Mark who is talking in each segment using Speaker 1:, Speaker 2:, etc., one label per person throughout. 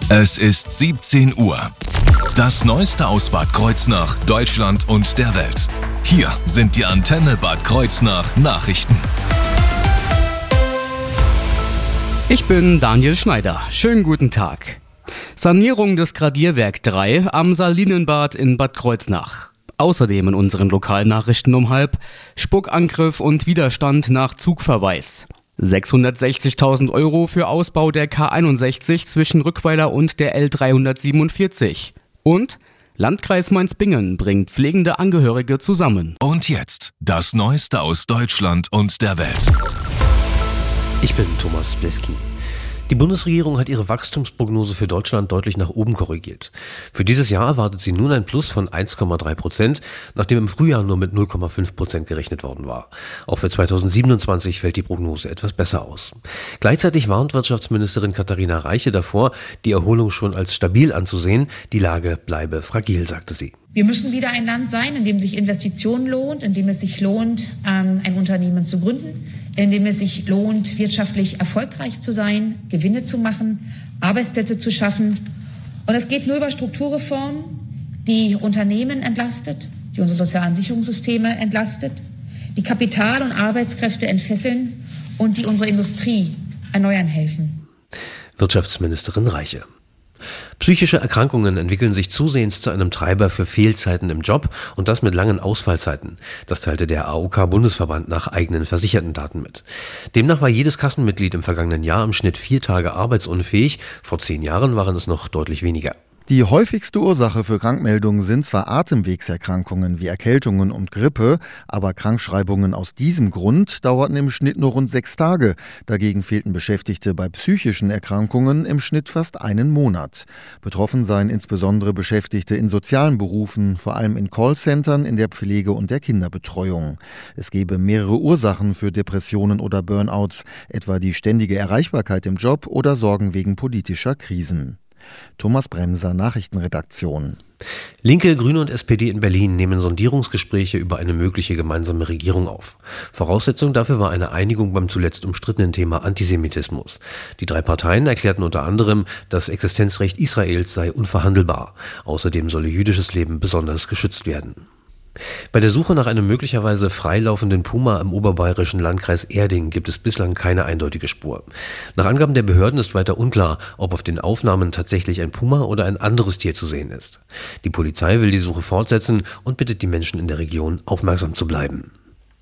Speaker 1: Es ist 17 Uhr. Das Neueste aus Bad Kreuznach, Deutschland und der Welt. Hier sind die Antenne Bad Kreuznach Nachrichten.
Speaker 2: Ich bin Daniel Schneider. Schönen guten Tag. Sanierung des Gradierwerk 3 am Salinenbad in Bad Kreuznach. Außerdem in unseren Lokalnachrichten um halb Spuckangriff und Widerstand nach Zugverweis. 660.000 Euro für Ausbau der K61 zwischen Rückweiler und der L347. Und Landkreis Mainz-Bingen bringt pflegende Angehörige zusammen.
Speaker 1: Und jetzt das Neueste aus Deutschland und der Welt.
Speaker 3: Ich bin Thomas Bleski. Die Bundesregierung hat ihre Wachstumsprognose für Deutschland deutlich nach oben korrigiert. Für dieses Jahr erwartet sie nun ein Plus von 1,3%, nachdem im Frühjahr nur mit 0,5% gerechnet worden war. Auch für 2027 fällt die Prognose etwas besser aus. Gleichzeitig warnt Wirtschaftsministerin Katharina Reiche davor, die Erholung schon als stabil anzusehen. Die Lage bleibe fragil, sagte sie.
Speaker 4: Wir müssen wieder ein Land sein, in dem sich Investitionen lohnt, in dem es sich lohnt, ein Unternehmen zu gründen, in dem es sich lohnt, wirtschaftlich erfolgreich zu sein, Gewinne zu machen, Arbeitsplätze zu schaffen. Und es geht nur über Strukturreformen, die Unternehmen entlastet, die unsere sozialen Sicherungssysteme entlastet, die Kapital- und Arbeitskräfte entfesseln und die unsere Industrie erneuern helfen.
Speaker 3: Wirtschaftsministerin Reiche. Psychische Erkrankungen entwickeln sich zusehends zu einem Treiber für Fehlzeiten im Job und das mit langen Ausfallzeiten. Das teilte der AOK-Bundesverband nach eigenen versicherten Daten mit. Demnach war jedes Kassenmitglied im vergangenen Jahr im Schnitt 4 Tage arbeitsunfähig. Vor 10 Jahren waren es noch deutlich weniger.
Speaker 5: Die häufigste Ursache für Krankmeldungen sind zwar Atemwegserkrankungen wie Erkältungen und Grippe, aber Krankschreibungen aus diesem Grund dauerten im Schnitt nur rund 6 Tage. Dagegen fehlten Beschäftigte bei psychischen Erkrankungen im Schnitt fast einen Monat. Betroffen seien insbesondere Beschäftigte in sozialen Berufen, vor allem in Callcentern, in der Pflege und der Kinderbetreuung. Es gebe mehrere Ursachen für Depressionen oder Burnouts, etwa die ständige Erreichbarkeit im Job oder Sorgen wegen politischer Krisen. Thomas Bremser, Nachrichtenredaktion.
Speaker 3: Linke, Grüne und SPD in Berlin nehmen Sondierungsgespräche über eine mögliche gemeinsame Regierung auf. Voraussetzung dafür war eine Einigung beim zuletzt umstrittenen Thema Antisemitismus. Die 3 Parteien erklärten unter anderem, das Existenzrecht Israels sei unverhandelbar. Außerdem solle jüdisches Leben besonders geschützt werden. Bei der Suche nach einem möglicherweise freilaufenden Puma im oberbayerischen Landkreis Erding gibt es bislang keine eindeutige Spur. Nach Angaben der Behörden ist weiter unklar, ob auf den Aufnahmen tatsächlich ein Puma oder ein anderes Tier zu sehen ist. Die Polizei will die Suche fortsetzen und bittet die Menschen in der Region, aufmerksam zu bleiben.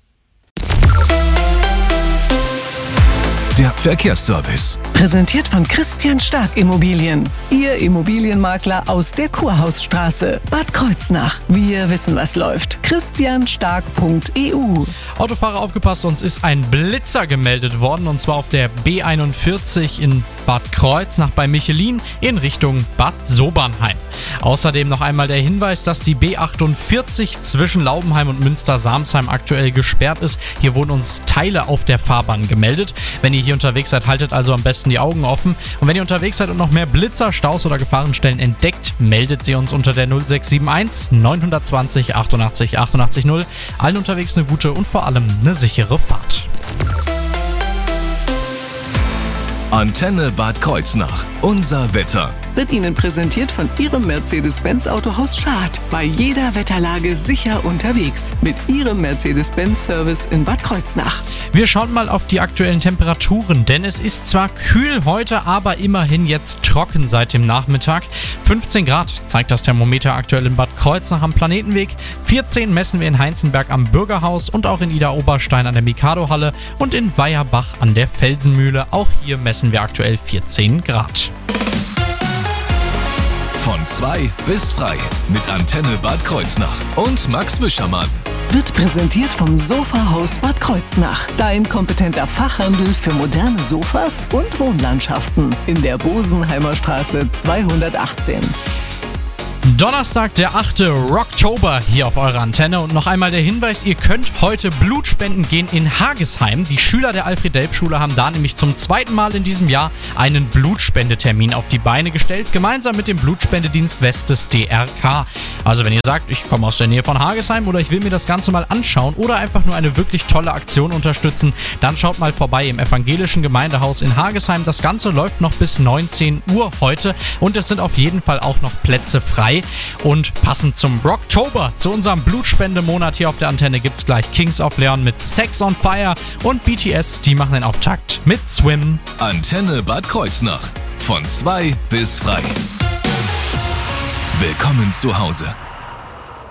Speaker 1: Der Verkehrsservice.
Speaker 6: Präsentiert von Christian Stark Immobilien. Ihr Immobilienmakler aus der Kurhausstraße, Bad Kreuznach. Wir wissen, was läuft. christianstark.eu.
Speaker 7: Autofahrer aufgepasst, uns ist ein Blitzer gemeldet worden, und zwar auf der B41 in Bad Kreuznach bei Michelin in Richtung Bad Sobernheim. Außerdem noch einmal der Hinweis, dass die B48 zwischen Laubenheim und Münster-Samsheim aktuell gesperrt ist. Hier wurden uns Teile auf der Fahrbahn gemeldet. Wenn ihr hier unterwegs seid, haltet also am besten die Augen offen. Und wenn ihr unterwegs seid und noch mehr Blitzer, Staus oder Gefahrenstellen entdeckt, meldet sie uns unter der 0671 920 88 88 0. Allen unterwegs eine gute und vor allem eine sichere Fahrt.
Speaker 1: Antenne Bad Kreuznach. Unser Wetter.
Speaker 6: Wird Ihnen präsentiert von Ihrem Mercedes-Benz Autohaus Schad. Bei jeder Wetterlage sicher unterwegs. Mit Ihrem Mercedes-Benz-Service in Bad Kreuznach.
Speaker 7: Wir schauen mal auf die aktuellen Temperaturen, denn es ist zwar kühl heute, aber immerhin jetzt trocken seit dem Nachmittag. 15 Grad zeigt das Thermometer aktuell in Bad Kreuznach am Planetenweg. 14 messen wir in Heinzenberg am Bürgerhaus und auch in Idar-Oberstein an der Mikado-Halle und in Weierbach an der Felsenmühle. Auch hier messen wir aktuell 14 Grad.
Speaker 1: Von 2 bis frei mit Antenne Bad Kreuznach und Max Wischermann.
Speaker 6: Wird präsentiert vom Sofahaus Bad Kreuznach. Dein kompetenter Fachhandel für moderne Sofas und Wohnlandschaften. In der Bosenheimer Straße 218.
Speaker 7: Donnerstag, der 8. Rocktober hier auf eurer Antenne. Und noch einmal der Hinweis, ihr könnt heute Blutspenden gehen in Hagesheim. Die Schüler der Alfred-Delp-Schule haben da nämlich zum zweiten Mal in diesem Jahr einen Blutspendetermin auf die Beine gestellt, gemeinsam mit dem Blutspendedienst West des DRK. Also wenn ihr sagt, ich komme aus der Nähe von Hagesheim oder ich will mir das Ganze mal anschauen oder einfach nur eine wirklich tolle Aktion unterstützen, dann schaut mal vorbei im evangelischen Gemeindehaus in Hagesheim. Das Ganze läuft noch bis 19 Uhr heute und es sind auf jeden Fall auch noch Plätze frei. Und passend zum Rocktober, zu unserem Blutspendemonat hier auf der Antenne, gibt's gleich Kings of Leon mit Sex on Fire und BTS, die machen den Auftakt mit Swim.
Speaker 1: Antenne Bad Kreuznach. Von 2 bis frei. Willkommen zu Hause.